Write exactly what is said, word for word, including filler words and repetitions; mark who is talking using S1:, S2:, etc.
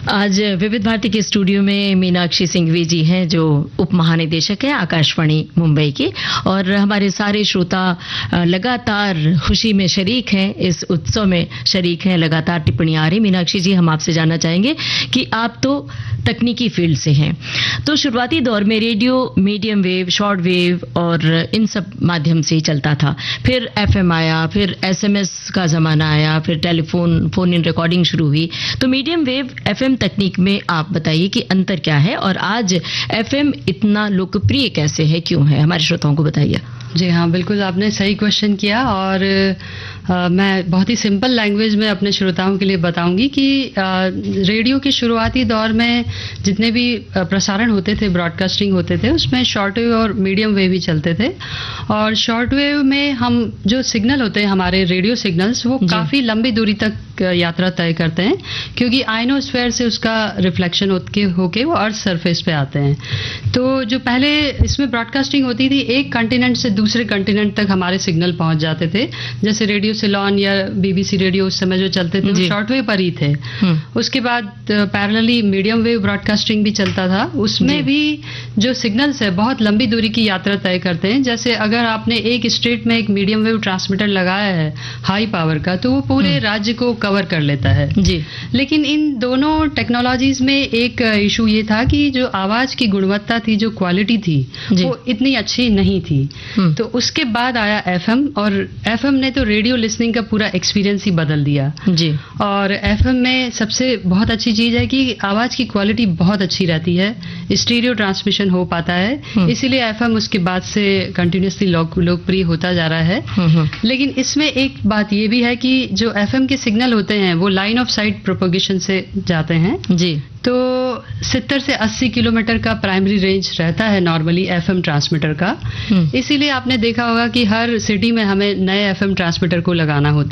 S1: आज विविध भारती के स्टूडियो में मीनाक्षी सिंघवी जी हैं, जो उप महानिदेशक है आकाशवाणी मुंबई की, और हमारे सारे श्रोता लगातार खुशी में शरीक हैं, इस उत्सव में शरीक हैं। लगातार टिप्पणियां आ रही। मीनाक्षी जी, हम आपसे जानना चाहेंगे कि आप तो तकनीकी फील्ड से हैं, तो शुरुआती दौर में radio medium wave, short wave और इन सब माध्यम से ही चलता था। फिर एफएम आया, फिर एसएमएस का जमाना आया, फिर टेलीफोन फोन इन रिकॉर्डिंग शुरू हुई। तो मीडियम वेव एफएम तकनीक में आप बताइए कि अंतर क्या है, और आज एफएम इतना लोकप्रिय कैसे है, क्यों है, हमारे श्रोताओं को बताइए।
S2: जी हाँ, बिल्कुल आपने सही क्वेश्चन किया, और आ, मैं बहुत ही सिंपल लैंग्वेज में अपने श्रोताओं के लिए बताऊंगी कि आ, रेडियो के शुरुआती दौर में जितने भी प्रसारण होते थे, ब्रॉडकास्टिंग होते थे, उसमें शॉर्ट वेव और मीडियम वेव ही चलते थे। और शॉर्ट वेव में हम जो सिग्नल होते हैं, हमारे रेडियो सिग्नल्स, वो काफ़ी लंबी दूरी तक यात्रा तय करते हैं, क्योंकि आयनोस्फेयर से उसका रिफ्लेक्शन होके होके वो अर्थ सरफेस पे आते हैं। तो जो पहले इसमें ब्रॉडकास्टिंग होती थी, एक कंटिनेंट से दूसरे कंटिनेंट तक हमारे सिग्नल पहुंच जाते थे। जैसे रेडियो सिलोन या बीबीसी रेडियो उस समय जो चलते थे, वो शॉर्ट वेव पर ही थे। उसके बाद पैरेलली मीडियम वेव ब्रॉडकास्टिंग भी चलता था। उसमें भी जो सिग्नल्स है बहुत लंबी दूरी की यात्रा तय करते हैं। जैसे अगर आपने एक स्टेट में एक मीडियम वेव ट्रांसमीटर लगाया है हाई पावर का, तो वो पूरे राज्य को कवर कर लेता है जी। लेकिन इन दोनों टेक्नोलॉजीज में एक इशू ये था कि जो आवाज की गुणवत्ता थी, जो क्वालिटी थी, वो इतनी अच्छी नहीं थी। तो उसके बाद आया एफएम, और एफएम ने तो रेडियो लिसनिंग का पूरा एक्सपीरियंस ही बदल दिया जी। और एफएम में सबसे बहुत अच्छी चीज है कि आवाज की क्वालिटी बहुत अच्छी रहती है, स्टीरियो ट्रांसमिशन हो पाता है, इसीलिए एफएम उसके बाद से कंटिन्यूसली लोकप्रिय होता जा रहा है। लेकिन इसमें एक बात ये भी है कि जो एफएम के सिग्नल होते हैं वो लाइन ऑफ साइट प्रोपोगेशन से जाते हैं जी। तो सत्तर से अस्सी किलोमीटर का प्राइमरी रेंज रहता है नॉर्मली एफएम ट्रांसमीटर का। इसीलिए आपने देखा होगा कि हर सिटी में हमें नए एफएम ट्रांसमीटर को लगाना होता है।